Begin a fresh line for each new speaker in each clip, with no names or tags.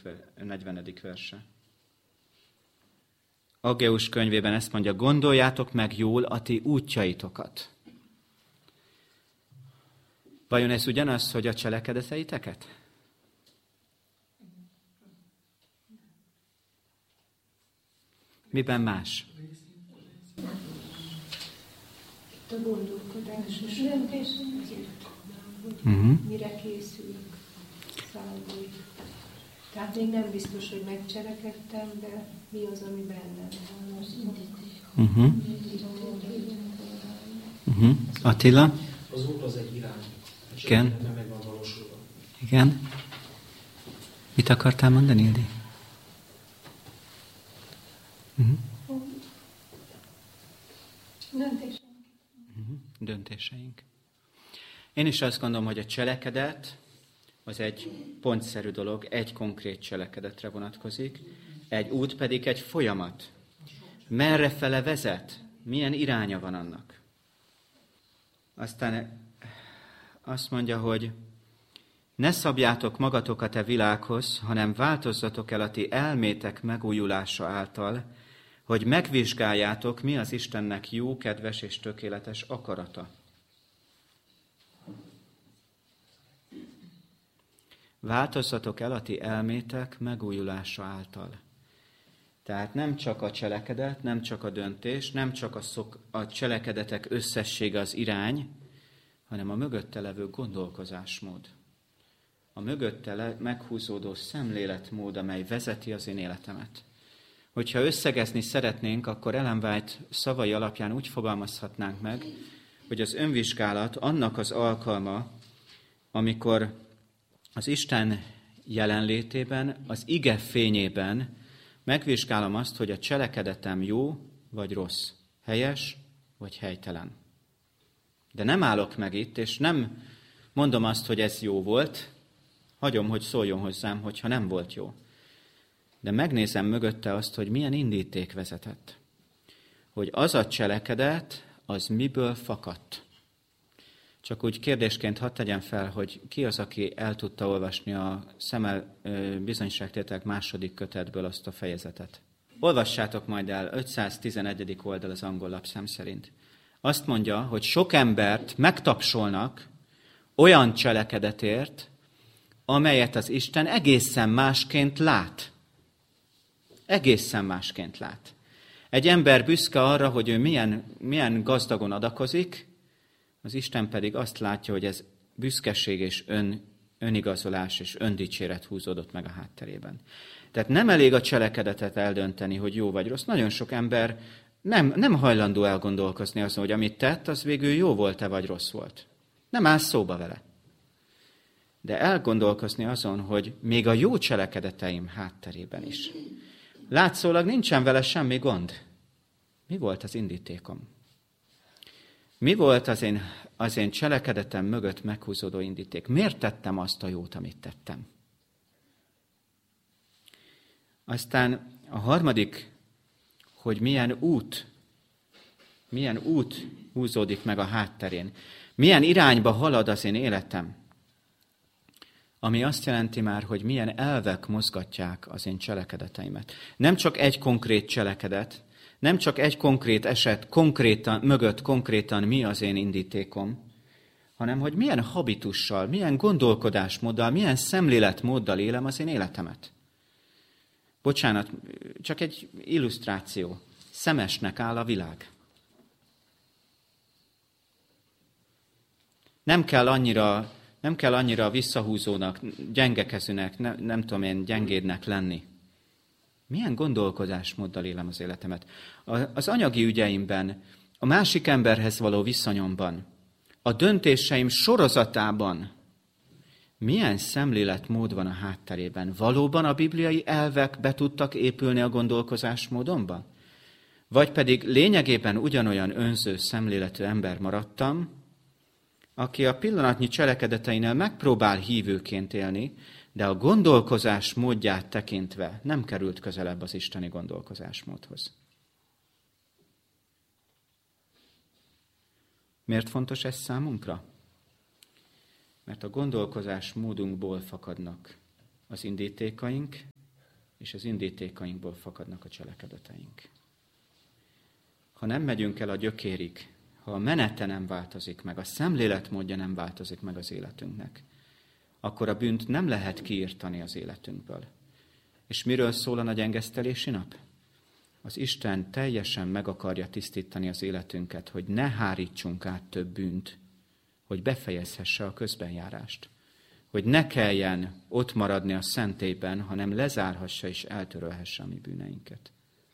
40. verse. Aggeus könyvében ezt mondja, gondoljátok meg jól a ti útjaitokat. Vajon ez ugyanaz, hogy a cselekedeteiteket? Miben más?
A gondolkodás is mire készülök, szállói. Tehát még nem biztos, hogy megcselekedtem, de mi az, ami bennem van.
Attila?
Az út az egy irány.
Igen.
Nem meg van valósulva.
Igen. Mit akartál mondani, Ildi? Döntéseink. Én is azt gondolom, hogy a cselekedet az egy pontszerű dolog, egy konkrét cselekedetre vonatkozik, egy út pedig egy folyamat. Merre fele vezet? Milyen iránya van annak? Aztán azt mondja, hogy ne szabjátok magatokat e világhoz, hanem változzatok el a ti elmétek megújulása által, hogy megvizsgáljátok, mi az Istennek jó, kedves és tökéletes akarata. Változzatok el a ti elmétek megújulása által. Tehát nem csak a cselekedet, nem csak a döntés, nem csak a cselekedetek összessége az irány, hanem a mögötte levő gondolkozásmód. A mögötte meghúzódó szemléletmód, amely vezeti az én életemet. Hogyha összegezni szeretnénk, akkor Ellen White szavai alapján úgy fogalmazhatnánk meg, hogy az önvizsgálat annak az alkalma, amikor az Isten jelenlétében, az ige fényében megvizsgálom azt, hogy a cselekedetem jó vagy rossz, helyes vagy helytelen. De nem állok meg itt, és nem mondom azt, hogy ez jó volt, hagyom, hogy szóljon hozzám, hogyha nem volt jó. De megnézem mögötte azt, hogy milyen indíték vezetett. Hogy az a cselekedet, az miből fakadt. Csak úgy kérdésként hadd tegyem fel, hogy ki az, aki el tudta olvasni a Szemel bizonyságtételek 2. kötetből azt a fejezetet. Olvassátok majd el, 511. oldal az angol lapszám szerint. Azt mondja, hogy sok embert megtapsolnak olyan cselekedetért, amelyet az Isten egészen másként lát. Egészen másként lát. Egy ember büszke arra, hogy ő milyen gazdagon adakozik, az Isten pedig azt látja, hogy ez büszkeség és önigazolás és öndicséret húzódott meg a hátterében. Tehát nem elég a cselekedetet eldönteni, hogy jó vagy rossz. Nagyon sok ember nem hajlandó elgondolkozni azon, hogy amit tett, az végül jó volt-e vagy rossz volt. Nem áll szóba vele. De elgondolkozni azon, hogy még a jó cselekedeteim hátterében is. Látszólag nincsen vele semmi gond. Mi volt az indítékom? Mi volt az én cselekedetem mögött meghúzódó indíték? Miért tettem azt a jót, amit tettem? Aztán a harmadik, hogy milyen út húzódik meg a hátterén. Milyen irányba halad az én életem? Ami azt jelenti már, hogy milyen elvek mozgatják az én cselekedeteimet. Nem csak egy konkrét cselekedet, nem csak egy konkrét eset mögött konkrétan mi az én indítékom, hanem hogy milyen habitussal, milyen gondolkodásmóddal, milyen szemléletmóddal élem az én életemet. Bocsánat, csak egy illusztráció. Szemesnek áll a világ. Nem kell annyira visszahúzónak, gyengekezőnek, nem tudom én, gyengédnek lenni. Milyen gondolkodásmóddal élem az életemet? Az anyagi ügyeimben, a másik emberhez való viszonyomban, a döntéseim sorozatában milyen szemléletmód van a hátterében? Valóban a bibliai elvek be tudtak épülni a gondolkozásmódomba? Vagy pedig lényegében ugyanolyan önző szemléletű ember maradtam, aki a pillanatnyi cselekedeteinél megpróbál hívőként élni, de a gondolkozás módját tekintve nem került közelebb az isteni gondolkozásmódhoz. Miért fontos ez számunkra? Mert a gondolkozás módunkból fakadnak az indítékaink, és az indítékainkból fakadnak a cselekedeteink. Ha nem megyünk el a gyökérig, ha a menete nem változik meg, a szemléletmódja nem változik meg az életünknek, akkor a bűnt nem lehet kiirtani az életünkből. És miről szól a nagy engesztelési nap? Az Isten teljesen meg akarja tisztítani az életünket, hogy ne hárítsunk át több bűnt, hogy befejezhesse a közbenjárást. Hogy ne kelljen ott maradni a szentélyben, hanem lezárhassa és eltörölhesse a mi bűneinket.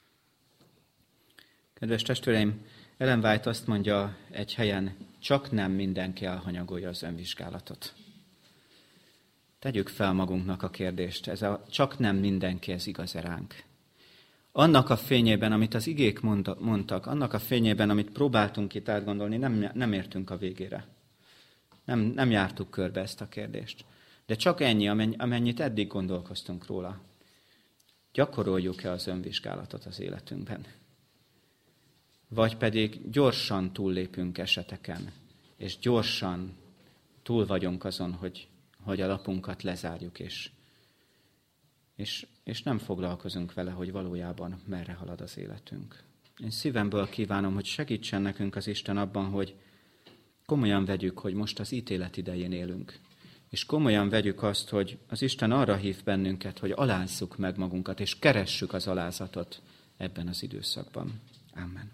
Kedves testvéreim, Ellen White azt mondja egy helyen, csak nem mindenki elhanyagolja az önvizsgálatot. Tegyük fel magunknak a kérdést, csak nem mindenki, ez igaz-e ránk? Annak a fényében, amit az igék mondtak, annak a fényében, amit próbáltunk itt átgondolni, nem értünk a végére. Nem jártuk körbe ezt a kérdést. De csak ennyi, amennyit eddig gondolkoztunk róla. Gyakoroljuk-e az önvizsgálatot az életünkben? Vagy pedig gyorsan túllépünk eseteken, és gyorsan túl vagyunk azon, hogy a lapunkat lezárjuk, és nem foglalkozunk vele, hogy valójában merre halad az életünk. Én szívemből kívánom, hogy segítsen nekünk az Isten abban, hogy komolyan vegyük, hogy most az ítélet idején élünk. És komolyan vegyük azt, hogy az Isten arra hív bennünket, hogy alázzuk meg magunkat, és keressük az alázatot ebben az időszakban. Amen.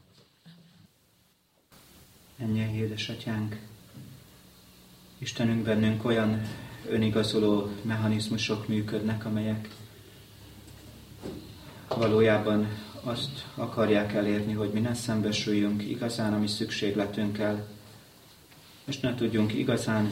Mennyei édesatyánk, Istenünk, bennünk olyan önigazoló mechanizmusok működnek, amelyek valójában azt akarják elérni, hogy mi ne szembesüljünk igazán a mi szükségletünkkel, és ne tudjunk igazán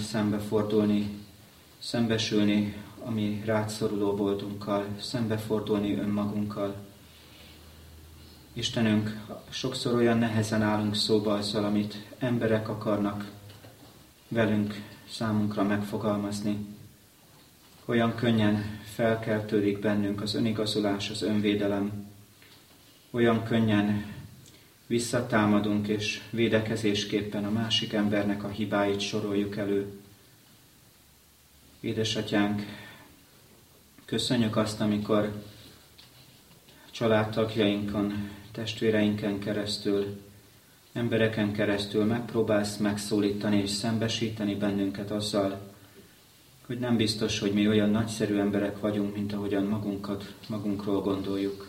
szembesülni a mi rád szoruló voltunkkal, szembefordulni önmagunkkal. Istenünk, sokszor olyan nehezen állunk szóba azzal, amit emberek akarnak velünk, számunkra megfogalmazni. Olyan könnyen felkeltődik bennünk az önigazolás, az önvédelem. Olyan könnyen visszatámadunk, és védekezésképpen a másik embernek a hibáit soroljuk elő. Édesatyánk, köszönjük azt, amikor családtagjainkon, testvéreinken keresztül, embereken keresztül megpróbálsz megszólítani és szembesíteni bennünket azzal, hogy nem biztos, hogy mi olyan nagyszerű emberek vagyunk, mint ahogyan magunkról gondoljuk.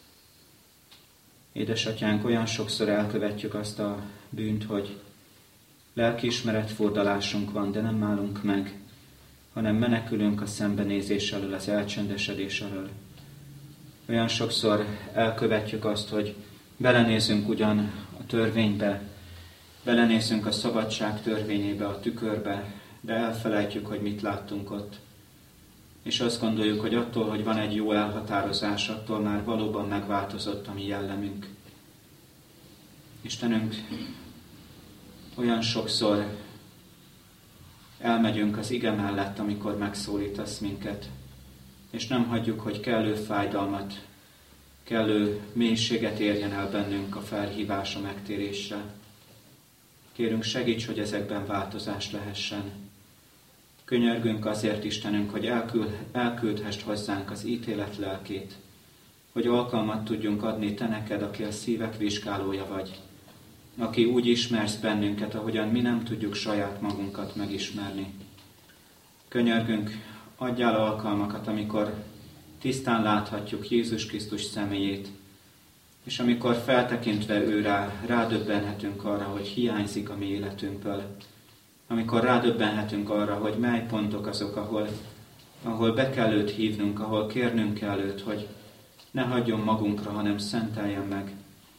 Édesatyánk, olyan sokszor elkövetjük azt a bűnt, hogy lelkiismeretfordulásunk van, de nem állunk meg, hanem menekülünk a szembenézés elől, az elcsendesedés elől. Olyan sokszor elkövetjük azt, hogy belenézünk ugyan a törvénybe, belenézünk a szabadság törvényébe, a tükörbe, de elfelejtjük, hogy mit láttunk ott. És azt gondoljuk, hogy attól, hogy van egy jó elhatározás, attól már valóban megváltozott a mi jellemünk. Istenünk, olyan sokszor elmegyünk az ige mellett, amikor megszólítasz minket, és nem hagyjuk, hogy kellő fájdalmat, kellő mélységet érjen el bennünk a felhívás a megtérésre. Kérünk, segíts, hogy ezekben változás lehessen. Könyörgünk azért, Istenünk, hogy elküldhessd hozzánk az ítélet lelkét, hogy alkalmat tudjunk adni te neked, aki a szívek vizsgálója vagy, aki úgy ismersz bennünket, ahogyan mi nem tudjuk saját magunkat megismerni. Könyörgünk, adjál alkalmakat, amikor tisztán láthatjuk Jézus Krisztus személyét, és amikor feltekintve őrá rádöbbenhetünk arra, hogy hiányzik a mi életünkből, amikor rádöbbenhetünk arra, hogy mely pontok azok, ahol be kell őt hívnunk, ahol kérnünk kell őt, hogy ne hagyjon magunkra, hanem szenteljen meg.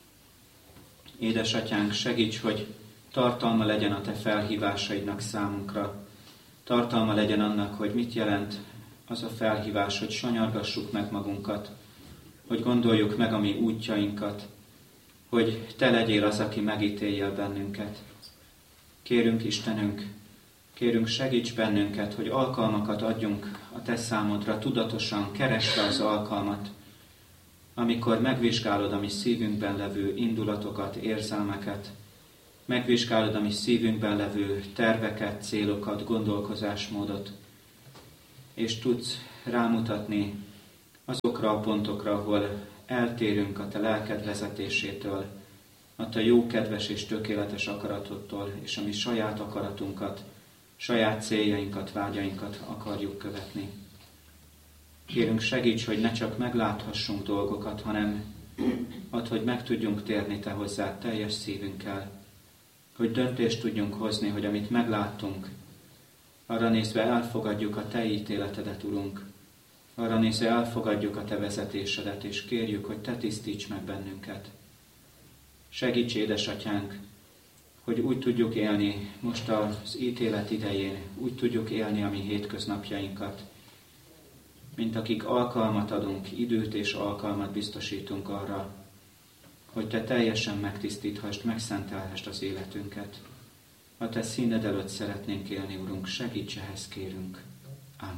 Édesatyánk, segíts, hogy tartalma legyen a te felhívásaidnak számunkra. Tartalma legyen annak, hogy mit jelent az a felhívás, hogy sanyargassuk meg magunkat, hogy gondoljuk meg a mi útjainkat, hogy te legyél az, aki megítéljél bennünket. Kérünk, Istenünk, kérünk, segíts bennünket, hogy alkalmakat adjunk a te számodra, tudatosan keresve az alkalmat, amikor megvizsgálod a mi szívünkben levő indulatokat, érzelmeket, megvizsgálod a mi szívünkben levő terveket, célokat, gondolkozásmódot, és tudsz rámutatni azokra a pontokra, ahol eltérünk a Te lelked vezetésétől, a Te jó, kedves és tökéletes akaratodtól, és a mi saját akaratunkat, saját céljainkat, vágyainkat akarjuk követni. Kérünk, segíts, hogy ne csak megláthassunk dolgokat, hanem add, hogy meg tudjunk térni Te hozzád teljes szívünkkel, hogy döntést tudjunk hozni, hogy amit megláttunk, arra nézve elfogadjuk a Te ítéletedet, Urunk, arra nézve elfogadjuk a Te vezetésedet, és kérjük, hogy Te tisztíts meg bennünket. Segíts, édesatyánk, hogy úgy tudjuk élni most az ítélet idején, úgy tudjuk élni a mi hétköznapjainkat, mint akik alkalmat adunk, időt és alkalmat biztosítunk arra, hogy Te teljesen megtisztíthast, megszentelhest az életünket. A Te színed előtt szeretnénk élni, Urunk, segíts ehhez, kérünk.